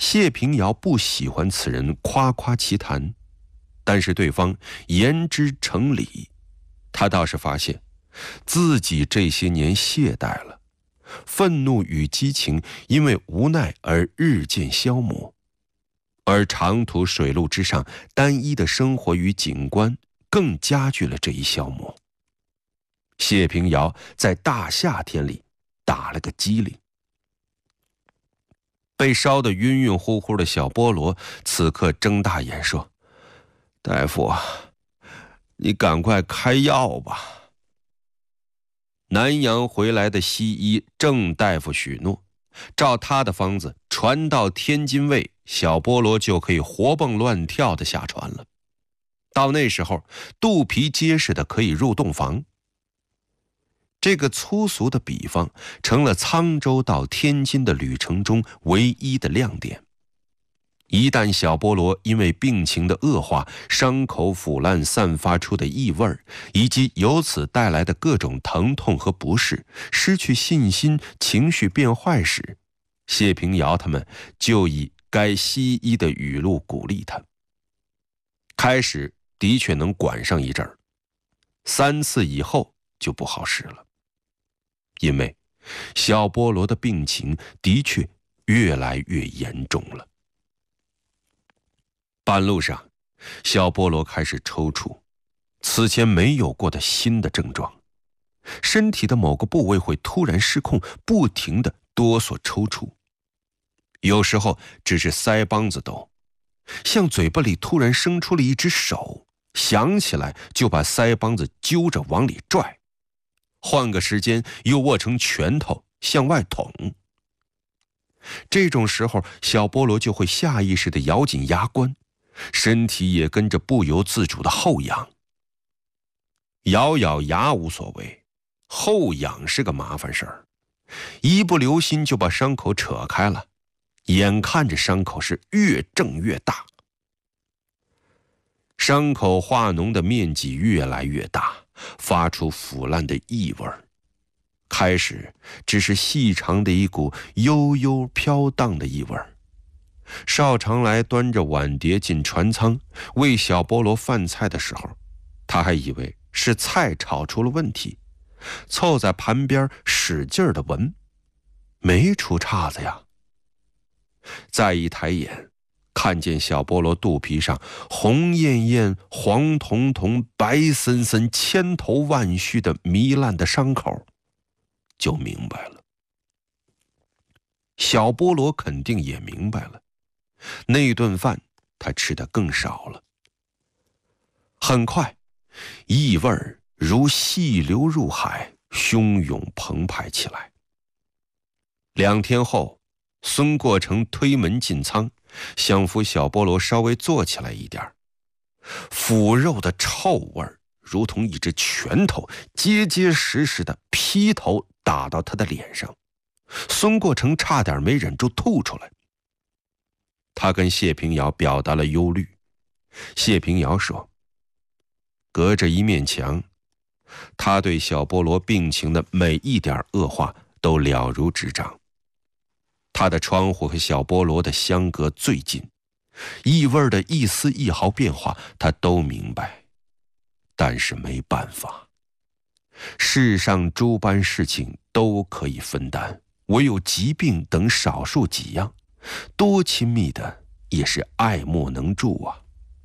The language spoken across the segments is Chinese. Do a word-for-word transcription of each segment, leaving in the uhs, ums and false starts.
谢平遥不喜欢此人夸夸其谈，但是对方言之成理，他倒是发现自己这些年懈怠了，愤怒与激情因为无奈而日渐消磨，而长途水路之上单一的生活与景观更加剧了这一消磨。谢平遥在大夏天里打了个激灵。被烧得晕晕乎乎的小菠萝此刻睁大眼说：“大夫，你赶快开药吧。”南阳回来的西医郑大夫许诺，照他的方子传到天津卫，小菠萝就可以活蹦乱跳的下船了。到那时候，肚皮结实的可以入洞房。这个粗俗的比方成了沧州到天津的旅程中唯一的亮点。一旦小菠萝因为病情的恶化，伤口腐烂散发出的异味，以及由此带来的各种疼痛和不适，失去信心，情绪变坏时，谢平遥他们就以该西医的语录鼓励他。开始的确能管上一阵儿，三次以后就不好使了。因为小菠萝的病情的确越来越严重了。半路上，小菠萝开始抽搐，此前没有过的新的症状，身体的某个部位会突然失控，不停地哆嗦抽搐，有时候只是腮帮子抖，像嘴巴里突然生出了一只手，想起来就把腮帮子揪着往里拽，换个时间又握成拳头向外捅。这种时候，小菠萝就会下意识地咬紧牙关，身体也跟着不由自主的后仰。咬咬牙无所谓，后仰是个麻烦事儿，一不留心就把伤口扯开了，眼看着伤口是越挣越大。伤口化脓的面积越来越大，发出腐烂的异味。开始只是细长的一股悠悠飘荡的异味。邵长来端着碗碟进船舱为小菠萝饭菜的时候，他还以为是菜炒出了问题，凑在盘边使劲的闻，没出岔子呀。再一抬眼，看见小菠萝肚皮上红艳艳、黄彤彤、白森森、千头万绪的糜烂的伤口，就明白了。小菠萝肯定也明白了，那顿饭他吃得更少了。很快，异味如细流入海，汹涌澎湃起来。两天后，孙过成推门进舱，想扶小菠萝稍微坐起来一点，腐肉的臭味如同一只拳头，结结实实的劈头打到他的脸上。孙过成差点没忍住吐出来。他跟谢平遥表达了忧虑。谢平遥说，隔着一面墙，他对小菠萝病情的每一点恶化都了如指掌。他的窗户和小菠萝的相隔最近，异味的一丝一毫变化他都明白，但是没办法。世上诸般事情都可以分担，唯有疾病等少数几样，多亲密的也是爱莫能助啊。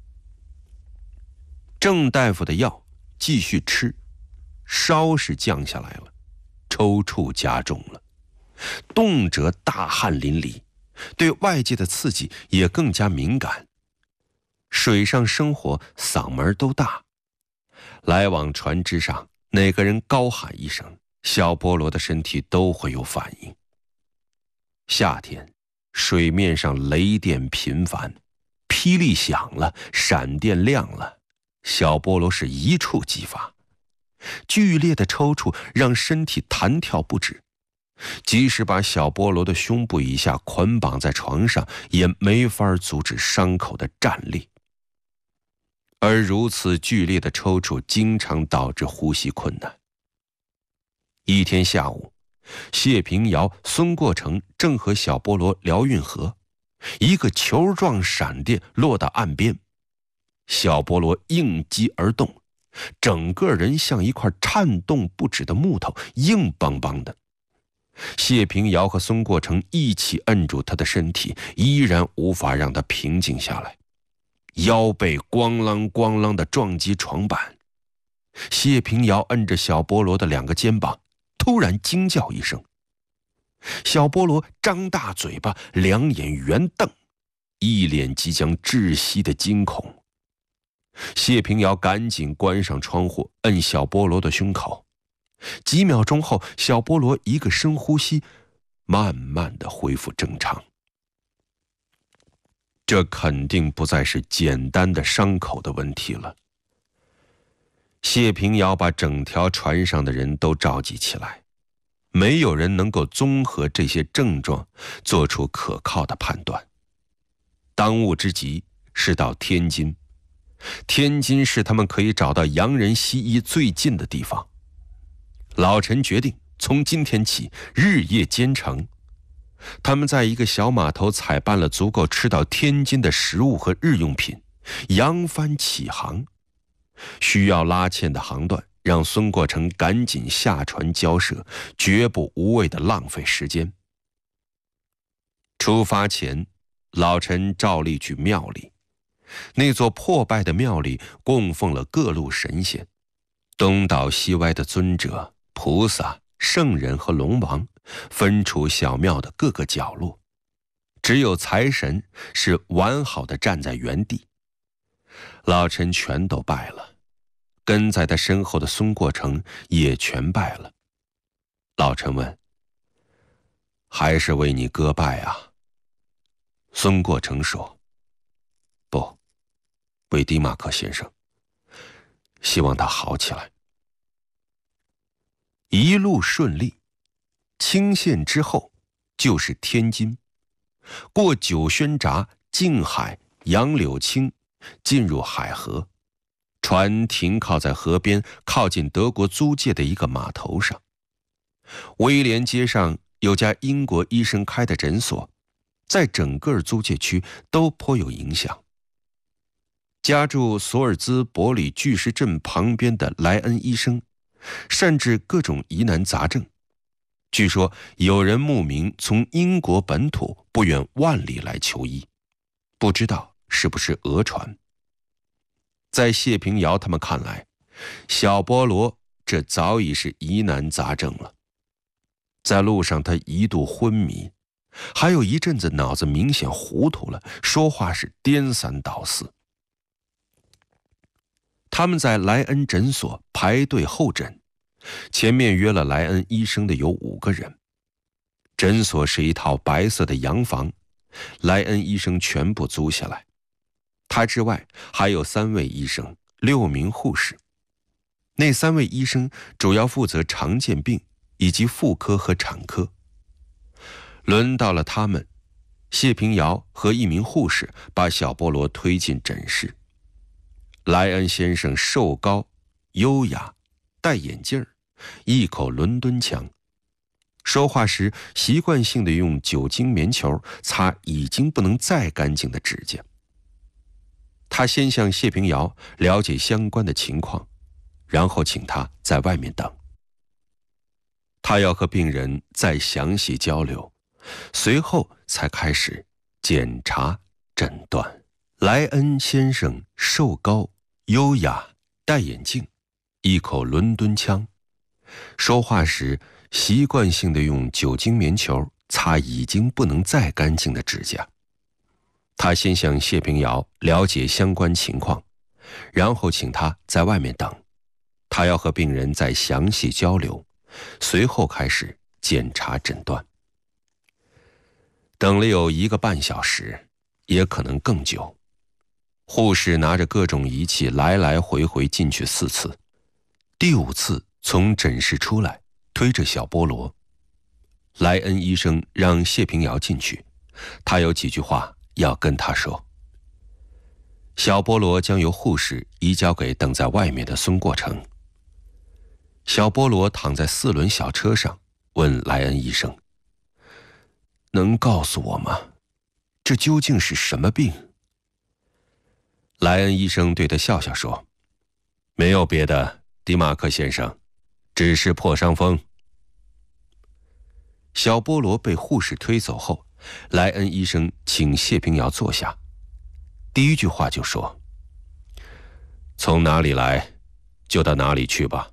郑大夫的药继续吃，烧是降下来了，抽搐加重了，动辄大汗淋漓，对外界的刺激也更加敏感。水上生活嗓门都大，来往船只上哪个人高喊一声，小菠萝的身体都会有反应。夏天，水面上雷电频繁，霹雳响了，闪电亮了，小菠萝是一触即发，剧烈的抽搐让身体弹跳不止，即使把小菠萝的胸部以下捆绑在床上，也没法阻止伤口的战栗。而如此剧烈的抽搐经常导致呼吸困难。一天下午，谢平遥、孙过成正和小菠萝聊运河， 一个球状闪电落到岸边，小波罗应激而动，整个人像一块颤动不止的木头，硬邦邦的。谢平遥和孙过成一起摁住他的身体，依然无法让他平静下来，腰背咣啷咣啷地撞击床板。谢平遥摁着小波罗的两个肩膀，突然惊叫一声。小波罗张大嘴巴，两眼圆瞪，一脸即将窒息的惊恐。谢平遥赶紧关上窗户，摁小波罗的胸口。几秒钟后，小波罗一个深呼吸，慢慢地恢复正常。这肯定不再是简单的伤口的问题了。谢平遥把整条船上的人都召集起来，没有人能够综合这些症状做出可靠的判断。当务之急是到天津，天津是他们可以找到洋人西医最近的地方。老陈决定从今天起日夜兼程。他们在一个小码头采办了足够吃到天津的食物和日用品，扬帆起航。需要拉纤的航段，让孙过成赶紧下船交涉，绝不无谓的浪费时间。出发前，老陈照例去庙里。那座破败的庙里供奉了各路神仙，东倒西歪的尊者、菩萨、圣人和龙王分处小庙的各个角落，只有财神是完好的站在原地。老陈全都拜了，跟在他身后的孙过成也全拜了。老陈问：“还是为你哥拜啊？”孙过成说：“不，为迪马克先生，希望他好起来。”一路顺利，清县之后就是天津，过九轩闸、静海、杨柳青，进入海河。船停靠在河边，靠近德国租界的一个码头上。威廉街上有家英国医生开的诊所，在整个租界区都颇有影响。家住索尔兹伯里巨石阵旁边的莱恩医生，善治各种疑难杂症。据说有人慕名从英国本土不远万里来求医，不知道是不是讹传。在谢平遥他们看来，小波罗这早已是疑难杂症了。在路上他一度昏迷，还有一阵子脑子明显糊涂了，说话是颠三倒四。他们在莱恩诊所排队候诊，前面约了莱恩医生的有五个人。诊所是一套白色的洋房，莱恩医生全部租下来。他之外还有三位医生，六名护士。那三位医生主要负责常见病以及妇科和产科。轮到了他们，谢平遥和一名护士把小波罗推进诊室。莱恩先生瘦高、优雅，戴眼镜，一口伦敦腔，说话时习惯性的用酒精棉球擦已经不能再干净的指甲。他先向谢平遥了解相关的情况，然后请他在外面等。他要和病人再详细交流，随后才开始检查诊断。莱恩先生瘦高、优雅，戴眼镜，一口伦敦腔，说话时习惯性的用酒精棉球擦已经不能再干净的指甲。他先向谢平遥了解相关情况，然后请他在外面等。他要和病人再详细交流，随后开始检查诊断。等了有一个半小时，也可能更久。护士拿着各种仪器来来回回进去四次，第五次从诊室出来，推着小波罗。莱恩医生让谢平遥进去，他有几句话要跟他说。小波罗将由护士移交给等在外面的孙过成。小波罗躺在四轮小车上，问莱恩医生：“能告诉我吗？ 这究竟是什么病？莱恩医生对他笑笑说：“没有别的，迪马克先生，只是破伤风。”小波罗被护士推走后，莱恩医生请谢平遥坐下，第一句话就说：“从哪里来，就到哪里去吧。”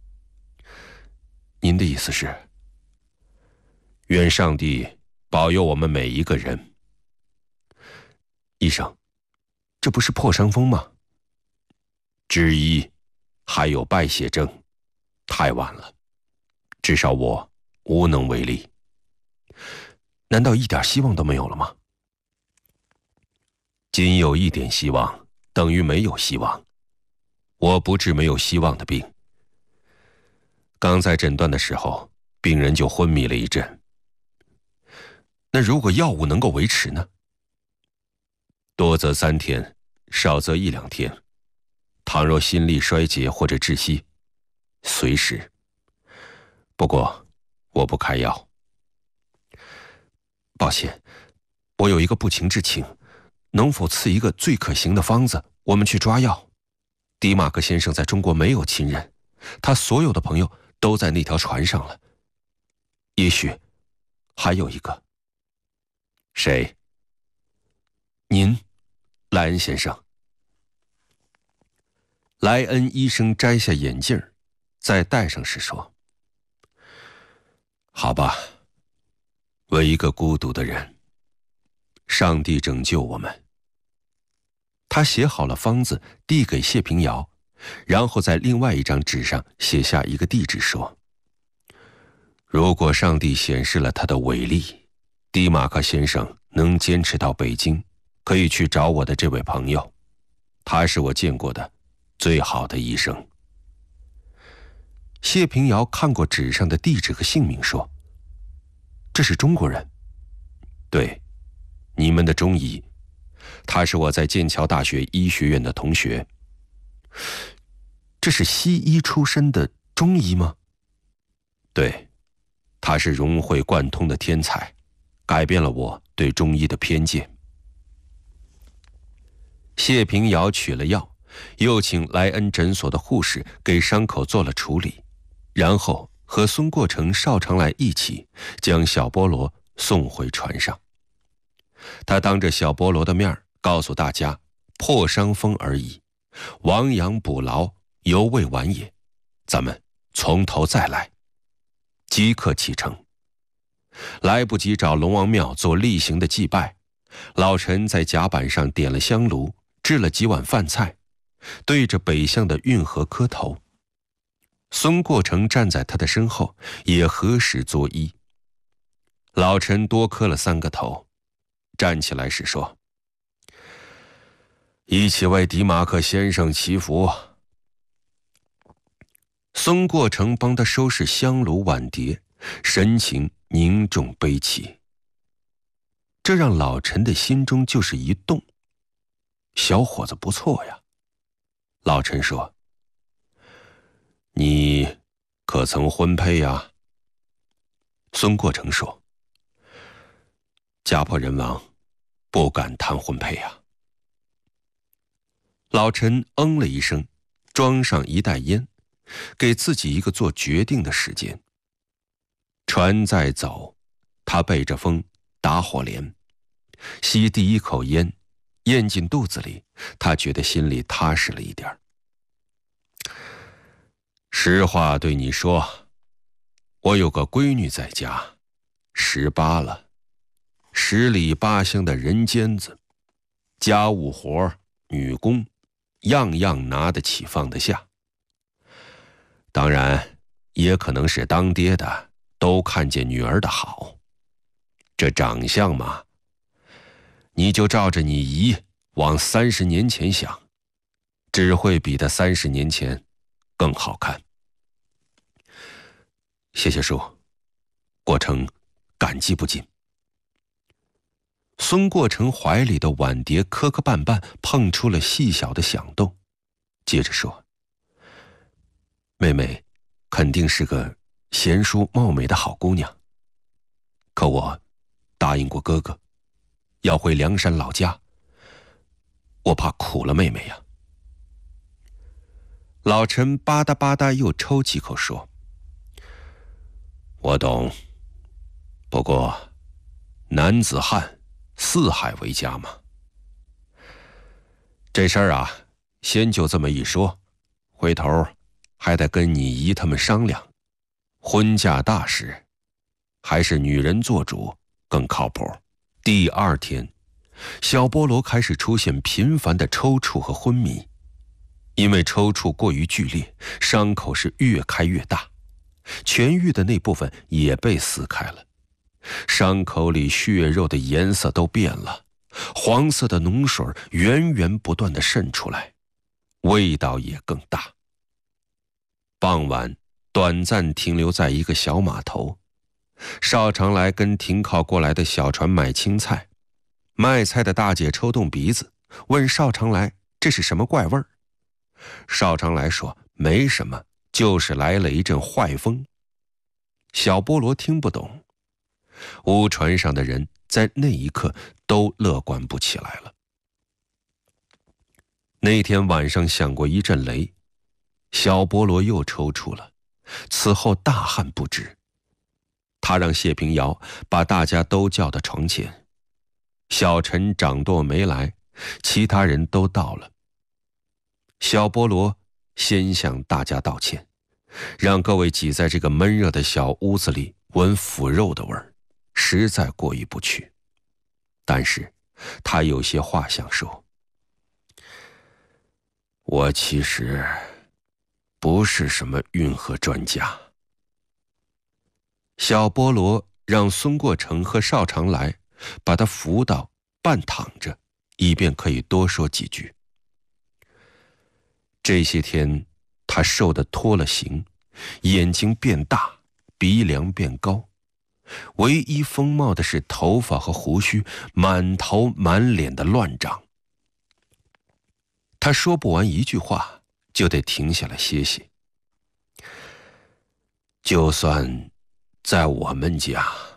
您的意思是？愿上帝保佑我们每一个人。医生，这不是破伤风吗？之一，还有败血症，太晚了，至少我无能为力。难道一点希望都没有了吗？仅有一点希望，等于没有希望。我不治没有希望的病。刚在诊断的时候，病人就昏迷了一阵。那如果药物能够维持呢？多则三天，少则一两天。倘若心力衰竭或者窒息，随时。不过，我不开药。抱歉，我有一个不情之请，能否赐一个最可行的方子，我们去抓药？迪马克先生在中国没有亲人，他所有的朋友都在那条船上了。也许还有一个。谁？您，莱恩先生。莱恩医生摘下眼镜，再戴上时说：“好吧，为一个孤独的人，上帝拯救我们。”他写好了方子，递给谢平遥，然后在另外一张纸上写下一个地址，说：“如果上帝显示了他的伟力，迪马克先生能坚持到北京，可以去找我的这位朋友，他是我见过的最好的医生。”谢平遥看过纸上的地址和姓名，说：“这是中国人。”“对，你们的中医。他是我在剑桥大学医学院的同学。”“这是西医出身的中医吗？”“对，他是融会贯通的天才，改变了我对中医的偏见。”谢平遥取了药，又请莱恩诊所的护士给伤口做了处理，然后和孙过成、邵长来一起将小波罗送回船上。他当着小波罗的面告诉大家，破伤风而已，亡羊补牢，犹未晚也，咱们从头再来。即刻启程。来不及找龙王庙做例行的祭拜，老陈在甲板上点了香炉，制了几碗饭菜，对着北向的运河磕头。孙过成站在他的身后，也合十作揖。老陈多磕了三个头，站起来时说：“一起为迪马克先生祈福。”孙过成帮他收拾香炉碗碟，神情凝重悲戚。这让老陈的心中就是一动。小伙子不错呀。老陈说：“你可曾婚配呀？”孙过成说：“家破人亡，不敢谈婚配呀。”老陈嗯了一声，装上一袋烟，给自己一个做决定的时间。船在走，他背着风打火镰，吸第一口烟，咽进肚子里，他觉得心里踏实了一点。实话对你说，我有个闺女在家，十八了，十里八乡的人尖子，家务活、女工，样样拿得起放得下。当然，也可能是当爹的都看见女儿的好。这长相嘛，你就照着你姨往三十年前想，只会比他三十年前更好看。谢谢叔，过成感激不尽。孙过成怀里的碗碟磕磕绊绊碰出了细小的响动，接着说：“妹妹肯定是个贤淑貌美的好姑娘，可我答应过哥哥， 要回梁山老家，我怕苦了妹妹呀。”老陈吧嗒吧嗒又抽几口说：“我懂，不过男子汉四海为家嘛。这事儿啊，先就这么一说，回头还得跟你姨他们商量。婚嫁大事，还是女人做主更靠谱。”第二天，小菠萝开始出现频繁的抽搐和昏迷。因为抽搐过于剧烈，伤口是越开越大，痊愈的那部分也被撕开了，伤口里血肉的颜色都变了，黄色的脓水源源不断地渗出来，味道也更大。傍晚短暂停留在一个小码头，邵长来跟停靠过来的小船买青菜，卖菜的大姐抽动鼻子，问邵长来这是什么怪味儿。邵长来说没什么，就是来了一阵坏风。小菠萝听不懂，乌船上的人在那一刻都乐观不起来了。那天晚上响过一阵雷，小菠萝又抽搐了，此后大汗不止。他让谢平遥把大家都叫到床前，小陈掌舵没来，其他人都到了。小菠萝先向大家道歉，让各位挤在这个闷热的小屋子里闻腐肉的味儿，实在过意不去。但是他有些话想说：“我其实不是什么运河专家。”小菠萝让孙过成和邵长来把他扶到半躺着，以便可以多说几句。这些天他瘦得脱了形，眼睛变大，鼻梁变高，唯一丰茂的是头发和胡须，满头满脸的乱长。他说不完一句话，就得停下来歇歇。就算在我们家，